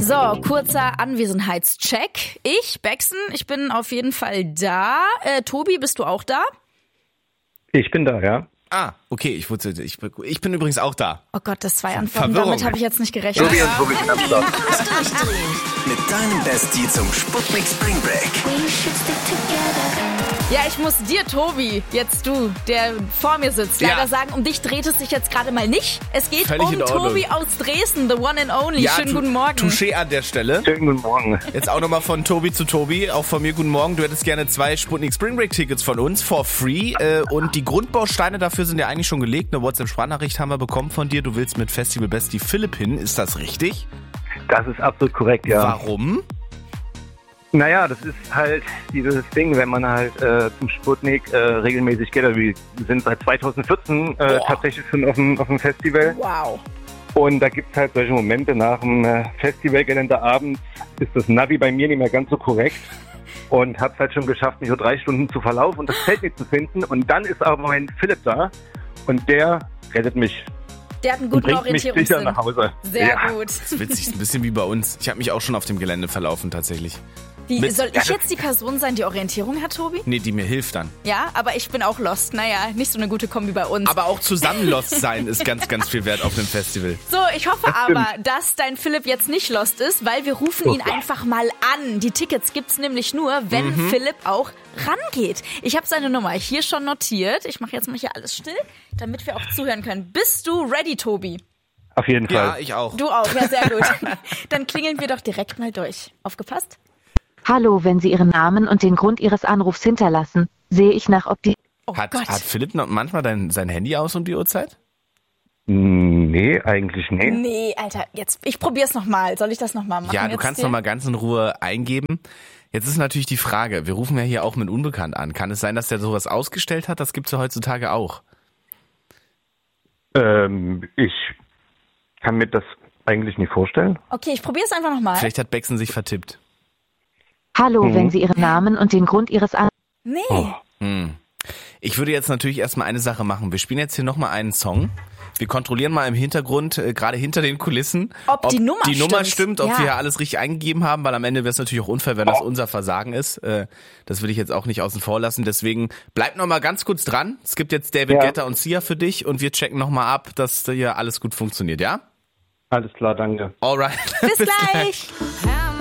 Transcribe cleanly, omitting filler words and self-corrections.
So, kurzer Anwesenheitscheck. Baxen, ich bin auf jeden Fall da. Tobi, bist du auch da? Ich bin da, ja. Ah, okay, ich bin übrigens auch da. Oh Gott, das 2 Antworten, Verwirrung. damit habe ich jetzt nicht gerechnet. Tobi und Tobi sind am Start. Mit deinem Bestie zum Sputnik Spring Break. Ja, ich muss dir, Tobi, jetzt du, der vor mir sitzt, leider sagen, um dich dreht es sich jetzt gerade mal nicht. Es geht Völlig in um Ordnung. Tobi aus Dresden, the one and only. Ja, Schönen guten Morgen. Touché an der Stelle. Schönen guten Morgen. Jetzt auch nochmal von Tobi zu Tobi, auch von mir guten Morgen. Du hättest gerne 2 Sputnik Spring Break Tickets von uns for free und die Grundbausteine dafür sind ja eigentlich schon gelegt. Eine WhatsApp-Sprachnachricht haben wir bekommen von dir. Du willst mit Festival Bestie Philipp hin, ist das richtig? Das ist absolut korrekt, ja. Warum? Naja, das ist halt dieses Ding, wenn man halt zum Sputnik regelmäßig geht. Also wir sind seit 2014 tatsächlich schon auf dem Festival. Wow. Und da gibt's halt solche Momente nach dem Festivalgelände abends, ist das Navi bei mir nicht mehr ganz so korrekt. Und hab's halt schon geschafft, mich so 3 Stunden zu verlaufen und das Feld nicht zu finden. Und dann ist aber mein Philipp da und der rettet mich. Der hat einen Und guten bringt mich sicher nach Orientierungssinn. Hause. Sehr Ja. gut. Das ist witzig, ist ein bisschen wie bei uns. Ich habe mich auch schon auf dem Gelände verlaufen tatsächlich. Soll ich jetzt die Person sein, die Orientierung hat, Tobi? Nee, die mir hilft dann. Ja, aber ich bin auch lost. Naja, nicht so eine gute Kombi bei uns. Aber auch zusammen lost sein ist ganz, ganz viel wert auf einem Festival. So, ich hoffe aber, dass dein Philipp jetzt nicht lost ist, weil wir rufen ihn einfach mal an. Die Tickets gibt's nämlich nur, wenn Philipp auch rangeht. Ich habe seine Nummer hier schon notiert. Ich mache jetzt mal hier alles still, damit wir auch zuhören können. Bist du ready, Tobi? Auf jeden Fall. Ja, ich auch. Du auch, ja, sehr gut. Dann klingeln wir doch direkt mal durch. Aufgepasst? Hallo, wenn Sie Ihren Namen und den Grund Ihres Anrufs hinterlassen, sehe ich nach, ob die... Oh Hat Gott. Philipp noch manchmal sein Handy aus um die Uhrzeit? Nee, eigentlich nicht. Nee, Alter, jetzt, ich probier's nochmal. Soll ich das nochmal machen? Ja, du jetzt kannst hier? noch mal ganz in Ruhe eingeben. Jetzt ist natürlich die Frage, wir rufen ja hier auch mit Unbekannt an. Kann es sein, dass der sowas ausgestellt hat? Das gibt's ja heutzutage auch. Ich kann mir das eigentlich nicht vorstellen. Okay, ich probier's einfach nochmal. Vielleicht hat Baxen sich vertippt. Hallo, wenn Sie Ihren Namen und den Grund Ihres Anrufs... Nee. Ich würde jetzt natürlich erstmal eine Sache machen. Wir spielen jetzt hier nochmal einen Song. Wir kontrollieren mal im Hintergrund, gerade hinter den Kulissen, Ob die Nummer stimmt, ob Ja. wir hier alles richtig eingegeben haben, weil am Ende wäre es natürlich auch unfair, wenn das unser Versagen ist. Das will ich jetzt auch nicht außen vor lassen. Deswegen bleib nochmal ganz kurz dran. Es gibt jetzt David Guetta und Sia für dich und wir checken nochmal ab, dass hier alles gut funktioniert, ja? Alles klar, danke. Alright. Bis gleich.